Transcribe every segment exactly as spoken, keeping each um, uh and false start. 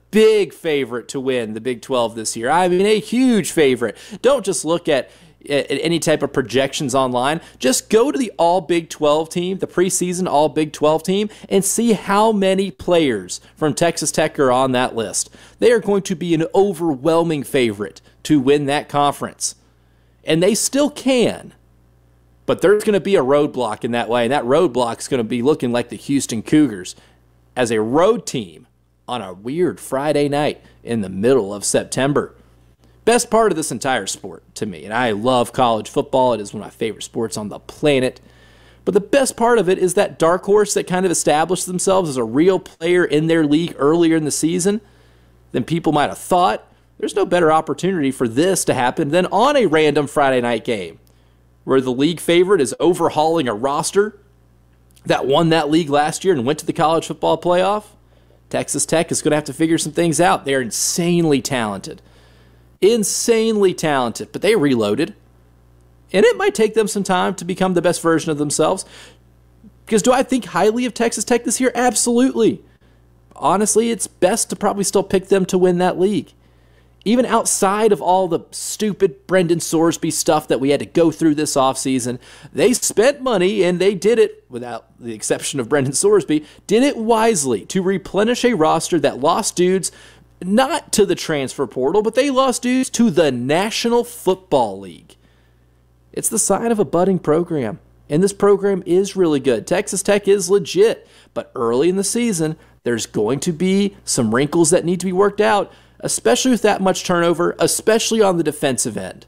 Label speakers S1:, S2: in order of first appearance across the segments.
S1: big favorite to win the Big twelve this year. I mean, a huge favorite. Don't just look at, at any type of projections online. Just go to the all Big twelve team, the preseason all Big twelve team, and see how many players from Texas Tech are on that list. They are going to be an overwhelming favorite to win that conference. And they still can. But there's going to be a roadblock in that way, and that roadblock is going to be looking like the Houston Cougars as a road team on a weird Friday night in the middle of September. Best part of this entire sport to me, and I love college football. It is one of my favorite sports on the planet. But the best part of it is that dark horse that kind of established themselves as a real player in their league earlier in the season than people might have thought. There's no better opportunity for this to happen than on a random Friday night game, where the league favorite is overhauling a roster that won that league last year and went to the college football playoff. Texas Tech is going to have to figure some things out. They're insanely talented. Insanely talented, but they reloaded. And it might take them some time to become the best version of themselves. Because do I think highly of Texas Tech this year? Absolutely. Honestly, it's best to probably still pick them to win that league. Even outside of all the stupid Brendan Sorsby stuff that we had to go through this offseason, they spent money, and they did it, without the exception of Brendan Sorsby, did it wisely to replenish a roster that lost dudes not to the transfer portal, but they lost dudes to the National Football League. It's the sign of a budding program, and this program is really good. Texas Tech is legit, but early in the season, there's going to be some wrinkles that need to be worked out, especially with that much turnover, especially on the defensive end.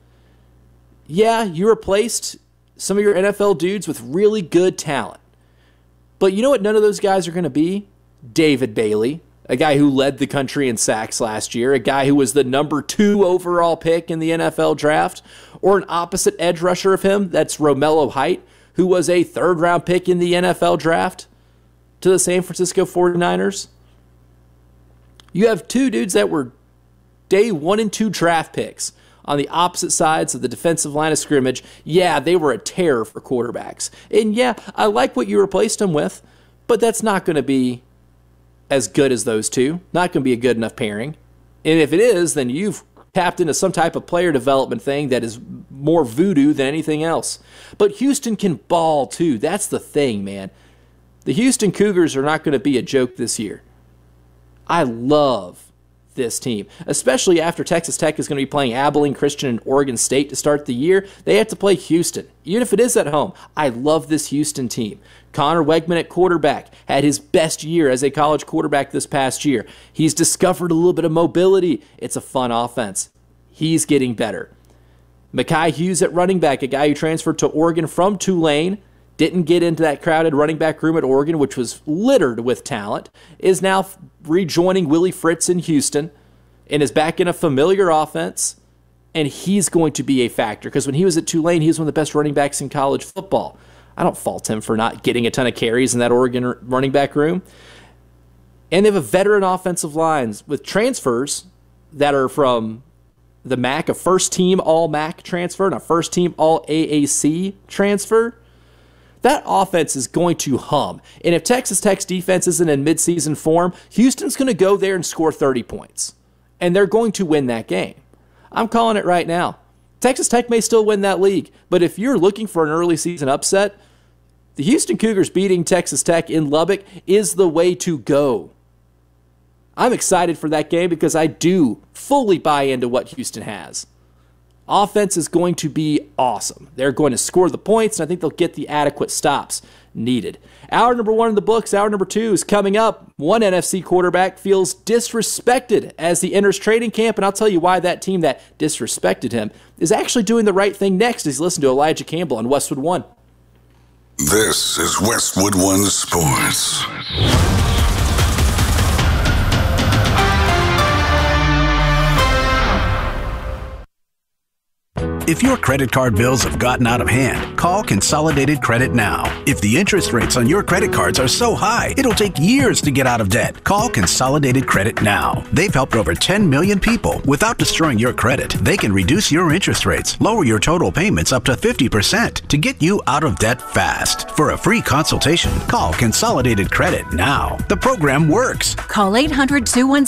S1: Yeah, you replaced some of your N F L dudes with really good talent. But you know what none of those guys are going to be? David Bailey, a guy who led the country in sacks last year, a guy who was the number two overall pick in the N F L draft, or an opposite edge rusher of him, that's Romello Height, who was a third-round pick in the N F L draft to the San Francisco forty-niners. You have two dudes that were day one and two draft picks on the opposite sides of the defensive line of scrimmage. Yeah, they were a terror for quarterbacks. And yeah, I like what you replaced them with, but that's not going to be as good as those two. Not going to be a good enough pairing. And if it is, then you've tapped into some type of player development thing that is more voodoo than anything else. But Houston can ball too. That's the thing, man. The Houston Cougars are not going to be a joke this year. I love this team, especially after Texas Tech is going to be playing Abilene Christian and Oregon State to start the year. They have to play Houston, even if it is at home. I love this Houston team. Connor Wegman at quarterback had his best year as a college quarterback this past year. He's discovered a little bit of mobility. It's a fun offense. He's getting better. Mekhi Hughes at running back, a guy who transferred to Oregon from Tulane, didn't get into that crowded running back room at Oregon, which was littered with talent, is now rejoining Willie Fritz in Houston and is back in a familiar offense, and he's going to be a factor because when he was at Tulane, he was one of the best running backs in college football. I don't fault him for not getting a ton of carries in that Oregon running back room. And they have a veteran offensive lines with transfers that are from the M A C, a first-team All-M A C transfer and a first-team All-A A C transfer. That offense is going to hum. And if Texas Tech's defense isn't in midseason form, Houston's going to go there and score thirty points. And they're going to win that game. I'm calling it right now. Texas Tech may still win that league, but if you're looking for an early season upset, the Houston Cougars beating Texas Tech in Lubbock is the way to go. I'm excited for that game because I do fully buy into what Houston has. Offense is going to be awesome. They're going to score the points, and I think they'll get the adequate stops needed. Hour number one in the books. Hour number two is coming up. One N F C quarterback feels disrespected as he enters training camp, and I'll tell you why that team that disrespected him is actually doing the right thing next as you listen to Elijah Campbell on Westwood One.
S2: This is Westwood One Sports.
S3: If your credit card bills have gotten out of hand, call Consolidated Credit now. If the interest rates on your credit cards are so high, it'll take years to get out of debt. Call Consolidated Credit now. They've helped over ten million people. Without destroying your credit, they can reduce your interest rates, lower your total payments up to fifty percent to get you out of debt fast. For a free consultation, call Consolidated Credit now. The program works.
S4: Call eight hundred, two one